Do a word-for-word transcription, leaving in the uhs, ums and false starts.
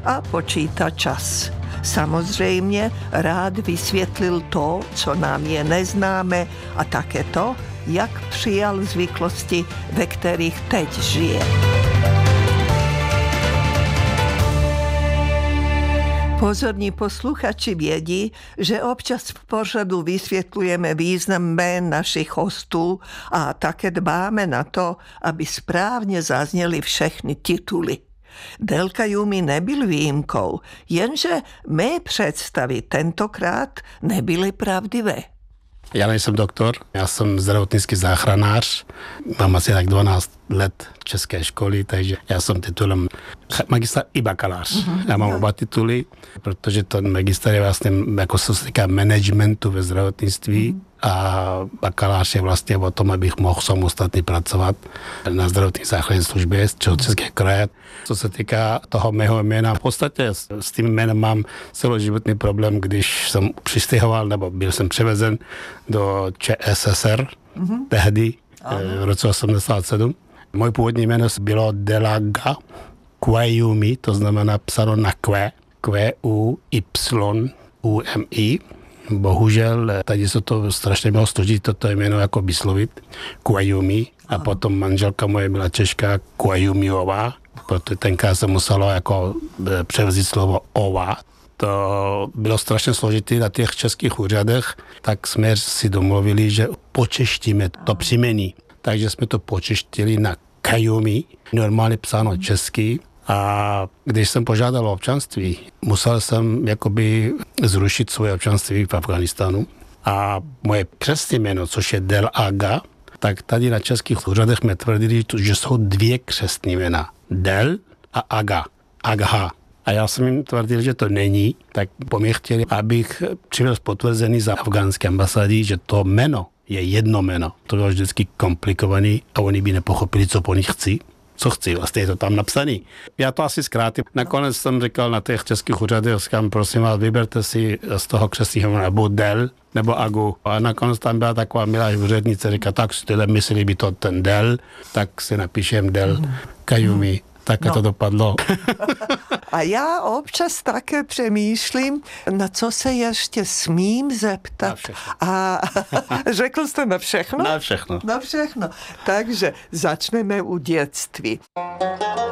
a počítá čas. Samozřejmě rád vysvětlil to, co nám je neznáme, a také to, jak přijal zvyklosti, ve kterých teď žije. Pozorní posluchači vědí, že občas v pořadu vysvětlujeme význam jmén našich hostů a také dbáme na to, aby správně zazněly všechny tituly. Del Qayyumi nebyl výjimkou, jenže mé představy tentokrát nebyly pravdivé. Já nejsem doktor, já jsem zdravotnický záchranář, mám asi tak dvanáct let české školy, takže já jsem titulem magister i bakalář. Mm-hmm. Já mám oba tituly, protože ten magister je vlastně, jako se týká managementu ve zdravotnictví, mm-hmm. a bakalář je vlastně o tom, abych mohl samostatně pracovat na zdravotní záchranné službě z České kraje. Co se týká toho mého jména, v podstatě s, s tím jménem mám celoživotní problém, když jsem přistěhoval, nebo byl jsem převezen do ČSSR, mm-hmm. tehdy, v roce osmdesát sedm. Moje původní jméno bylo Delaga Qayyumi, to znamená psáno na Q, Q U Y U M I. Bohužel, tady se to strašně mělo složit toto jméno jako vyslovit, Qayyumi, a potom manželka moje byla Češka Qayyumiová, protože tenkrát se muselo jako převzít slovo ova. To bylo strašně složité na těch českých úřadech, tak jsme si domluvili, že počeštíme to příjmení. Takže jsme to počeštili na Qayyumi, normálně psáno česky. A když jsem požádal o občanství, musel jsem jakoby zrušit svoje občanství v Afghánistánu. A moje křestní jméno, což je Del Aga, tak tady na českých úřadech mě tvrdili, že jsou dvě křestní jména. Del a Aga. Agha. A já jsem jim tvrdil, že to není, tak po mě chtěli, abych přivez potvrzený za afgánské ambasády, že to jméno je jedno jméno. To bylo vždycky komplikovaný a oni by nepochopili, co po nich chci. Co chci, vlastně je to tam napsaný. Já to asi zkrátím. Nakonec jsem říkal na těch českých úřadech, říkám, prosím vás, vyberte si z toho křestního jména buď Del nebo Agu. A nakonec tam byla taková milá úřednice, říká, tak si tyhle mysleli by to ten Del, tak si napíšem Del Qayyumi. Tak no. To dopadlo. A já občas také přemýšlím, na co se ještě smím zeptat. Na všechno. A řekl jste na všechno? Na všechno. Na všechno. Takže začneme u dětství.